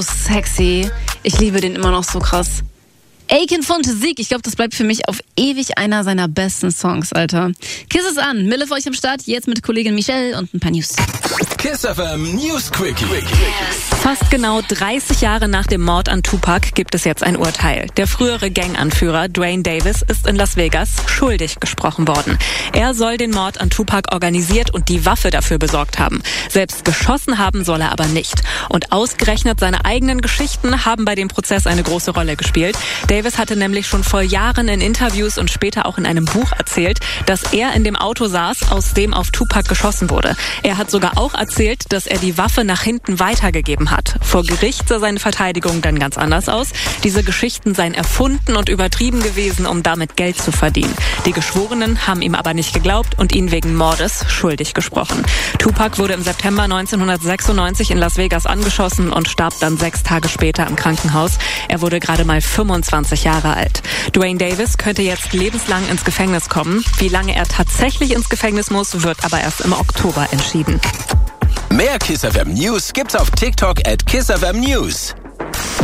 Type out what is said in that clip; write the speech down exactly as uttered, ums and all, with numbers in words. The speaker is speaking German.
sexy. Ich liebe den immer noch so krass. Aiken Fontezik, ich glaube, das bleibt für mich auf ewig einer seiner besten Songs, Alter. Kiss es an, Mille für euch am Start, jetzt mit Kollegin Michelle und ein paar News. Kiss F M News Quickie. Fast genau dreißig Jahre nach dem Mord an Tupac gibt es jetzt ein Urteil. Der frühere Ganganführer Duane Davis ist in Las Vegas schuldig gesprochen worden. Er soll den Mord an Tupac organisiert und die Waffe dafür besorgt haben. Selbst geschossen haben soll er aber nicht. Und ausgerechnet seine eigenen Geschichten haben bei dem Prozess eine große Rolle gespielt. Davis hatte nämlich schon vor Jahren in Interviews und später auch in einem Buch erzählt, dass er in dem Auto saß, aus dem auf Tupac geschossen wurde. Er hat sogar auch erzählt, dass er die Waffe nach hinten weitergegeben hat. Vor Gericht sah seine Verteidigung dann ganz anders aus. Diese Geschichten seien erfunden und übertrieben gewesen, um damit Geld zu verdienen. Die Geschworenen haben ihm aber nicht geglaubt und ihn wegen Mordes schuldig gesprochen. Tupac wurde im September neunzehnhundertsechsundneunzig in Las Vegas angeschossen und starb dann sechs Tage später im Krankenhaus. Er wurde gerade mal fünfundzwanzig Jahre alt. Duane Davis könnte jetzt lebenslang ins Gefängnis kommen. Wie lange er tatsächlich ins Gefängnis muss, wird aber erst im Oktober entschieden. Mehr Kiss F M News gibt's auf TikTok at Kiss F M News.